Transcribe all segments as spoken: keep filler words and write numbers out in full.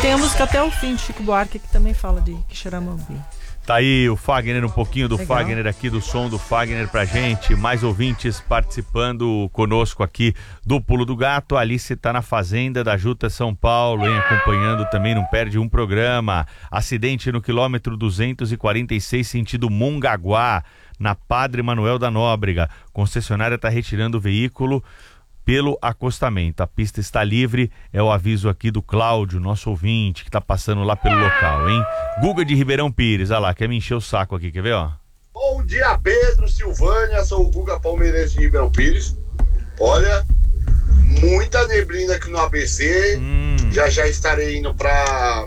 tem a música Até o Fim de Chico Buarque, que também fala de Quixeramobim. Tá aí o Fagner, um pouquinho do Legal. Fagner aqui, do som do Fagner pra gente. Mais ouvintes participando conosco aqui do Pulo do Gato. A Alice tá na fazenda da Juta, São Paulo, hein? Acompanhando também, não perde um programa. Acidente no quilômetro duzentos e quarenta e seis, sentido Mongaguá, na Padre Manuel da Nóbrega. Concessionária tá retirando o veículo pelo acostamento. A pista está livre, é o aviso aqui do Cláudio, nosso ouvinte, que tá passando lá pelo local, hein? Guga de Ribeirão Pires, olha lá, quer me encher o saco aqui, quer ver, ó? Bom dia, Pedro, Silvânia, sou o Guga Palmeirense de Ribeirão Pires. Olha, muita neblina aqui no A B C, Hum. já já estarei indo pra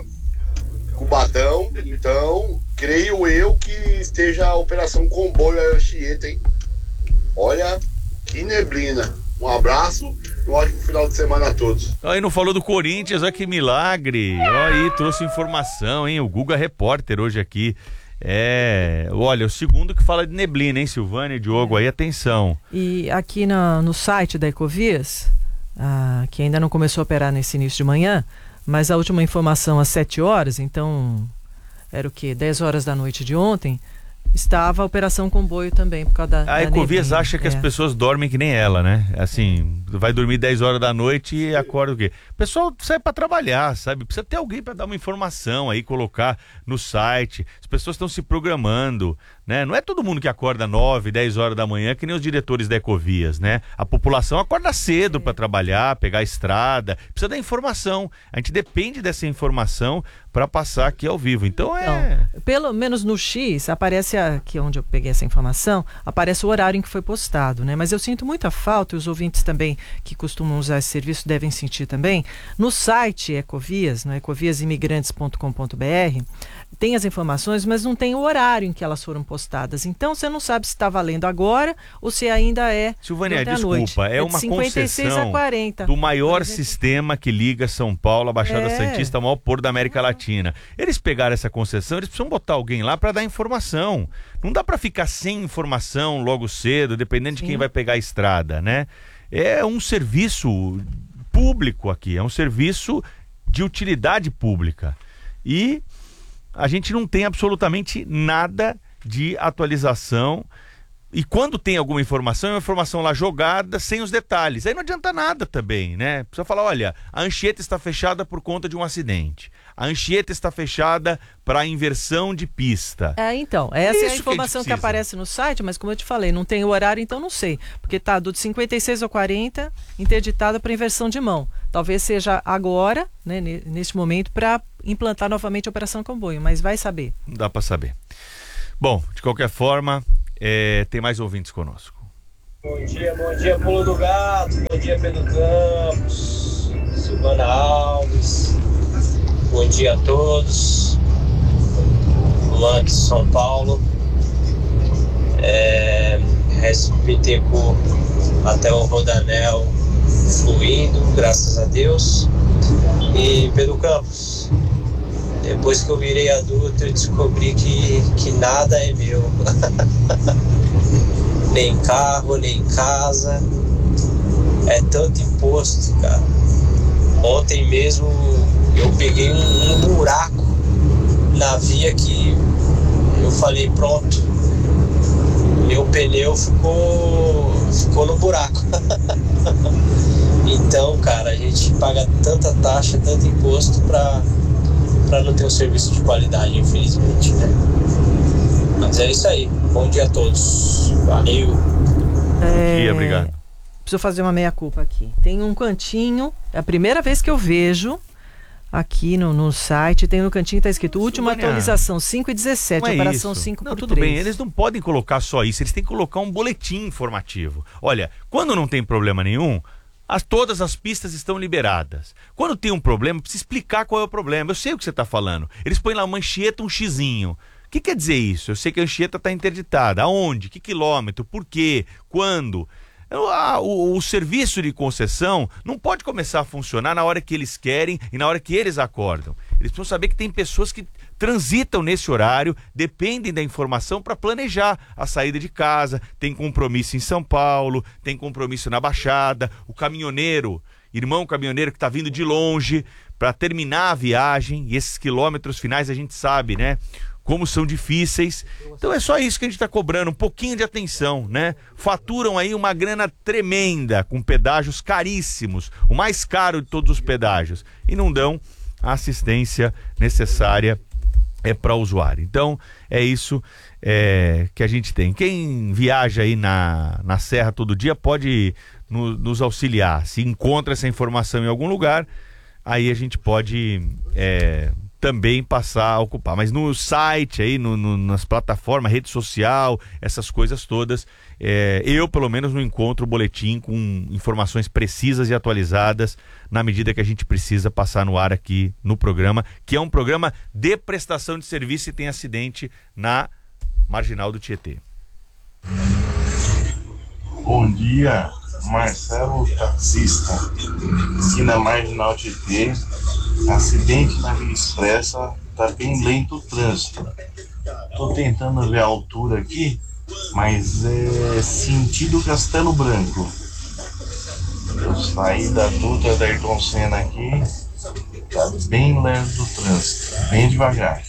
Cubatão, então creio eu que esteja a Operação Comboio Anchieta, hein? Olha, que neblina. Um abraço e um ótimo final de semana a todos. Aí não falou do Corinthians, olha que milagre. Olha aí, trouxe informação, hein? O Guga Repórter hoje aqui. É, olha, o segundo que fala de neblina, hein, Silvânia e Diogo, aí atenção. E aqui na, no site da Ecovias, ah, que ainda não começou a operar nesse início de manhã, mas a última informação às sete horas, então era o quê? dez horas da noite de ontem, estava a Operação Comboio também, por causa da, A da Ecovias neblina. acha que é. as pessoas dormem que nem ela, né? Assim, vai dormir dez horas da noite e acorda o quê? O pessoal sai para trabalhar, sabe? Precisa ter alguém para dar uma informação aí, colocar no site. As pessoas estão se programando, né? Não é todo mundo que acorda nove, dez horas da manhã, que nem os diretores da Ecovias, né? A população acorda cedo É. para trabalhar, pegar a estrada. Precisa da informação. A gente depende dessa informação para passar aqui ao vivo. Então é... Então, pelo menos no X, aparece aqui onde eu peguei essa informação, aparece o horário em que foi postado, né? Mas eu sinto muita falta, e os ouvintes também que costumam usar esse serviço devem sentir também. No site Ecovias, no ecovias imigrantes ponto com ponto b r, tem as informações, mas não tem o horário em que elas foram postadas. Então você não sabe se está valendo agora ou se ainda é Silvânia, durante a desculpa, noite. é de uma cinquenta e seis concessão a quarenta. do maior Por exemplo. sistema que liga São Paulo, a Baixada É. Santista, ao maior porto da América Latina. Eles pegaram essa concessão, eles precisam botar alguém lá para dar informação. Não dá para ficar sem informação logo cedo, dependendo de Sim. quem vai pegar a estrada, né? É um serviço público aqui, é um serviço de utilidade pública. E a gente não tem absolutamente nada de atualização. E quando tem alguma informação, é uma informação lá jogada sem os detalhes. Aí não adianta nada também, né? Precisa falar, olha, a Anchieta está fechada por conta de um acidente. A Anchieta está fechada para inversão de pista. É, então, essa é a Isso que informação a que, gente precisa. aparece no site, mas como eu te falei, não tem o horário, então não sei. Porque tá do de cinquenta e seis ao quarenta, interditada para inversão de mão. Talvez seja agora, né, ne- neste momento, para implantar novamente a Operação Comboio, mas vai saber. Não dá para saber. Bom, de qualquer forma, é, tem mais ouvintes conosco. Bom dia, bom dia, Pulo do Gato, bom dia, Pedro Campos, Silvana Alves, bom dia a todos, Luan de São Paulo, é, S P T por até o Rodanel fluindo, graças a Deus. E Pedro Campos, depois que eu virei adulto, eu descobri que, que nada é meu. Nem carro, nem casa. É tanto imposto, cara. Ontem mesmo eu peguei um, um buraco na via que eu falei, pronto. Meu pneu ficou, ficou no buraco. Então, cara, a gente paga tanta taxa, tanto imposto pra... para não ter um serviço de qualidade, infelizmente, né? Mas é isso aí. Bom dia a todos. Valeu. É, dia, obrigado. Preciso fazer uma meia-culpa aqui. Tem um cantinho, é a primeira vez que eu vejo aqui no, no site, tem no cantinho, está escrito última Silvânia, atualização cinco e dezessete, Não é operação isso. cinco Não, por tudo três. bem, eles não podem colocar só isso, eles têm que colocar um boletim informativo. Olha, quando não tem problema nenhum, as, todas as pistas estão liberadas. Quando tem um problema, precisa explicar qual é o problema. Eu sei o que você está falando. Eles põem lá uma Anchieta, um xizinho. O que quer dizer isso? Eu sei que a Anchieta está interditada. Aonde? Que quilômetro? Por quê? Quando? Eu, ah, o, o serviço de concessão não pode começar a funcionar na hora que eles querem e na hora que eles acordam. Eles precisam saber que tem pessoas que transitam nesse horário, dependem da informação para planejar a saída de casa, tem compromisso em São Paulo, tem compromisso na Baixada, o caminhoneiro irmão caminhoneiro que está vindo de longe para terminar a viagem, e esses quilômetros finais a gente sabe, né? Como são difíceis. Então é só isso que a gente está cobrando, um pouquinho de atenção, né? Faturam aí uma grana tremenda, com pedágios caríssimos, o mais caro de todos os pedágios, e não dão a assistência necessária é, para o usuário. Então é isso é, que a gente tem. Quem viaja aí na, na Serra todo dia pode no, nos auxiliar. Se encontra essa informação em algum lugar, aí a gente pode... É, também passar a ocupar, mas no site aí, no, no, nas plataformas, rede social, essas coisas todas, é, eu pelo menos não encontro o boletim com informações precisas e atualizadas na medida que a gente precisa passar no ar aqui no programa, que é um programa de prestação de serviço e tem acidente na Marginal do Tietê. Bom dia, Marcelo, taxista, aqui na Marginal Tietê. Acidente na Via Expressa, tá bem lento o trânsito. Tô tentando ver a altura aqui, mas é sentido Castelo Branco. Eu saí da Dutra da Ayrton Senna aqui, tá bem lento o trânsito, bem devagar.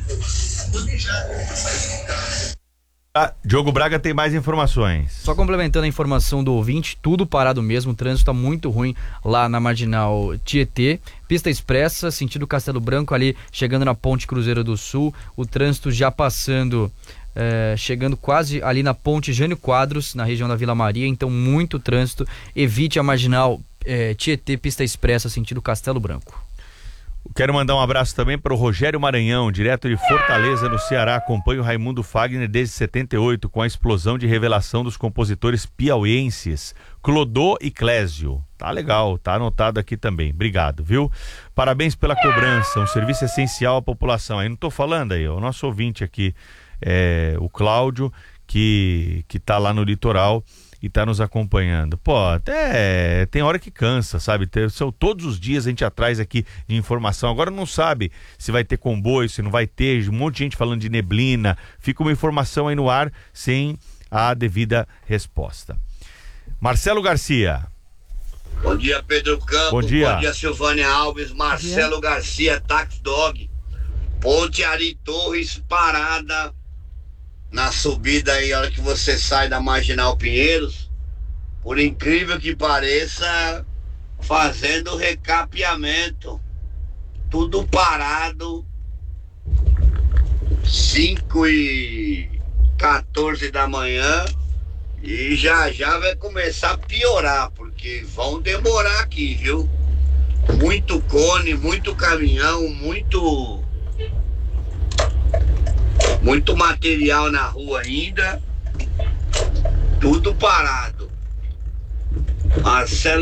Ah, Diogo Braga tem mais informações. Só complementando a informação do ouvinte, tudo parado mesmo, o trânsito está muito ruim lá na Marginal Tietê, pista expressa, sentido Castelo Branco, ali chegando na Ponte Cruzeiro do Sul, o trânsito já passando, é, chegando quase ali na Ponte Jânio Quadros, na região da Vila Maria, então muito trânsito, evite a Marginal é, Tietê, pista expressa, sentido Castelo Branco. Quero mandar um abraço também para o Rogério Maranhão, direto de Fortaleza, no Ceará. Acompanho o Raimundo Fagner desde setenta e oito, com a explosão de revelação dos compositores piauienses Clodô e Clésio. Tá legal, tá anotado aqui também. Obrigado, viu? Parabéns pela cobrança, um serviço essencial à população. Aí não tô falando aí, ó, o nosso ouvinte aqui, é, o Cláudio, que, que tá lá no litoral e tá nos acompanhando. Pô, até tem hora que cansa, sabe? São todos os dias a gente atrás aqui de informação. Agora não sabe se vai ter comboio, se não vai ter, um monte de gente falando de neblina. Fica uma informação aí no ar sem a devida resposta. Marcelo Garcia. Bom dia, Pedro Campos. Bom dia. Bom dia, Silvânia Alves. Marcelo Garcia, Tax Dog. Ponte Ari Torres, parada na subida aí, a hora que você sai da Marginal Pinheiros, por incrível que pareça, fazendo recapeamento, tudo parado, cinco e quatorze da manhã, e já já vai começar a piorar, porque vão demorar aqui, viu? Muito cone, muito caminhão, muito... Muito material na rua ainda, tudo parado. Marcelo